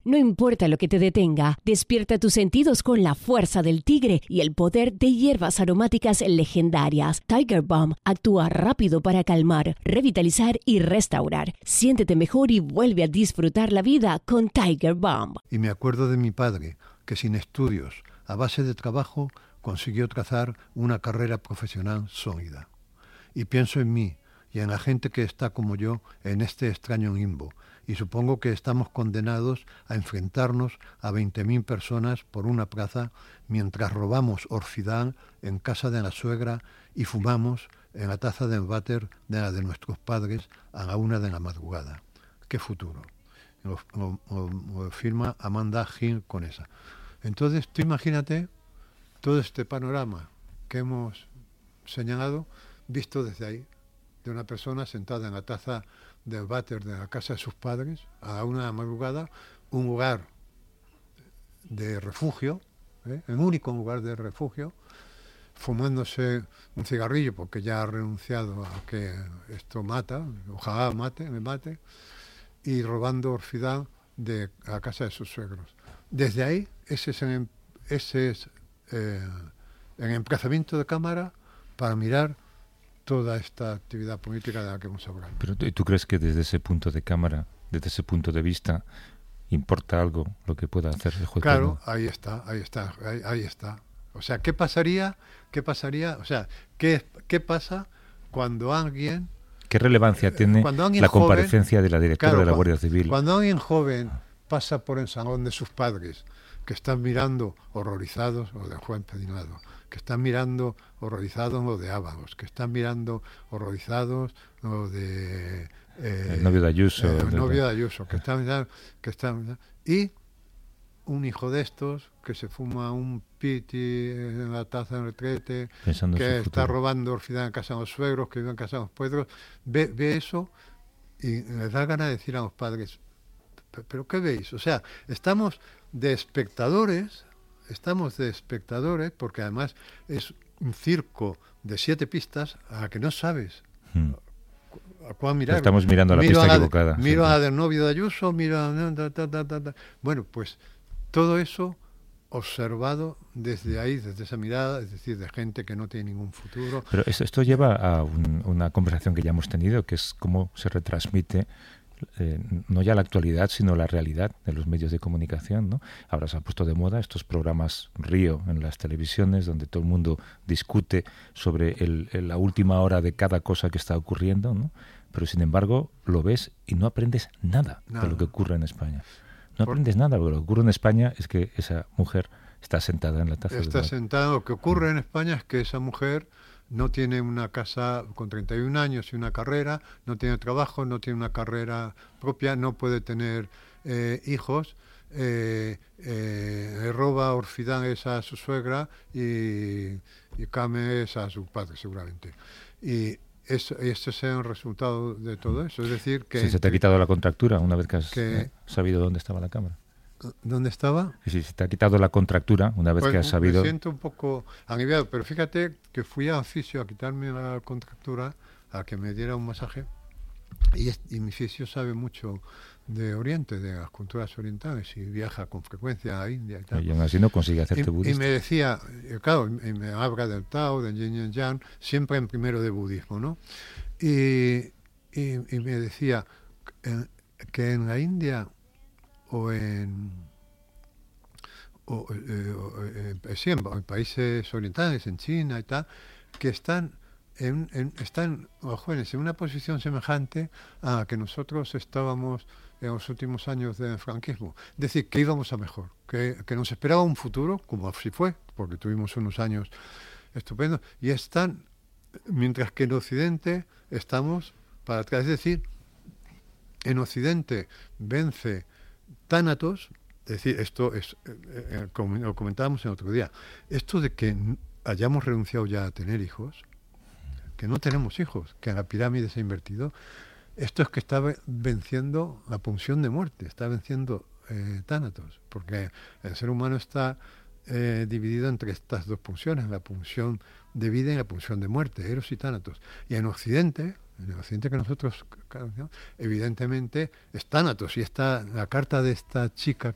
No importa lo que te detenga, despierta tus sentidos con la fuerza del tigre y el poder de hierbas aromáticas legendarias. Tiger Balm actúa rápido para calmar, revitalizar y restaurar. Siéntete mejor y vuelve a disfrutar la vida con Tiger Balm. Y me acuerdo de mi padre, que sin estudios, a base de trabajo, consiguió trazar una carrera profesional sólida. Y pienso en mí y en la gente que está como yo en este extraño limbo. Y supongo que estamos condenados a enfrentarnos a 20.000 personas por una plaza mientras robamos orfidal en casa de la suegra y fumamos en la taza del váter de la de nuestros padres a la 1 de la madrugada. ¡Qué futuro! Lo firma Amanda Hill con esa. Entonces, tú imagínate todo este panorama que hemos señalado, visto desde ahí, de una persona sentada en la taza del váter de la casa de sus padres, a la 1 de la madrugada, un lugar de refugio, el único lugar de refugio, fumándose un cigarrillo, porque ya ha renunciado a que esto mata, ojalá me mate, y robando orfidal de la casa de sus suegros. Desde ahí, ese es el emplazamiento de cámara para mirar toda esta actividad política de la que hemos hablado. Pero ¿tú crees que desde ese punto de cámara, desde ese punto de vista, importa algo lo que pueda hacer el juez? Claro, ahí está. O sea, ¿qué pasaría? O sea, ¿qué pasa cuando alguien... ¿Qué relevancia tiene la comparecencia de la directora de la Guardia Civil? Cuando alguien joven pasa por el salón de sus padres, que están mirando horrorizados, o de Juan Pedinado, que están mirando horrorizados lo de Ábalos, que están mirando horrorizados lo de... el novio de Ayuso. Que están mirando... Y un hijo de estos que se fuma un piti en la taza del retrete, pensando que está futuro, robando orfidal en casa de los suegros, que vive en casa de los suegros, ve eso y les da ganas de decir a los padres, ¿pero qué veis? O sea, estamos de espectadores, porque además es un circo de 7 pistas a la que no sabes a cuál mirar. Estamos mirando a la pista equivocada. Miro a la del novio de Ayuso, Bueno, pues todo eso observado desde ahí, desde esa mirada, es decir, de gente que no tiene ningún futuro. Pero esto lleva a una conversación que ya hemos tenido, que es cómo se retransmite no ya la actualidad, sino la realidad de los medios de comunicación, ¿no? Ahora se ha puesto de moda estos programas Río en las televisiones, donde todo el mundo discute sobre la última hora de cada cosa que está ocurriendo, ¿no? Pero sin embargo lo ves y no aprendes nada de lo que ocurre en España. No aprendes nada, porque lo que ocurre en España es que esa mujer está sentada en la taza. Está sentada. Lo que ocurre en España es que esa mujer no tiene una casa con 31 años y una carrera, no tiene trabajo, no tiene una carrera propia, no puede tener hijos, roba orfidales a su suegra y cames a su padre seguramente. Y este es el resultado de todo eso. Es decir, que... Si se te ha quitado la contractura una vez que has sabido dónde estaba la cámara. ¿Dónde estaba? Y si se te ha quitado la contractura una vez que has sabido... Me siento un poco aliviado, pero fíjate que fui a fisio a quitarme la contractura, a que me diera un masaje, y mi fisio sabe mucho de Oriente, de las culturas orientales, y viaja con frecuencia a India y tal. Y aún así no consigue hacerte budista. Y me decía, claro, me habla del Tao, del Yin y Yang, siempre en primero de budismo, ¿no? Y me decía que en la India en países orientales, en China y tal, que están los jóvenes en una posición semejante a la que nosotros estábamos en los últimos años del franquismo. Es decir, que íbamos a mejor, que nos esperaba un futuro, como así fue, porque tuvimos unos años estupendos, y mientras que en Occidente estamos para atrás. Es decir, en Occidente vence Tánatos, es decir, esto es, como lo comentábamos el otro día, esto de que hayamos renunciado ya a tener hijos, que no tenemos hijos, que la pirámide se ha invertido, esto es que está venciendo la pulsión de muerte, está venciendo Tánatos, porque el ser humano está dividido entre estas dos pulsiones, la pulsión de vida y la pulsión de muerte, Eros y Tánatos. Y en el Occidente que nosotros, evidentemente, es Tánatos. Y la carta de esta chica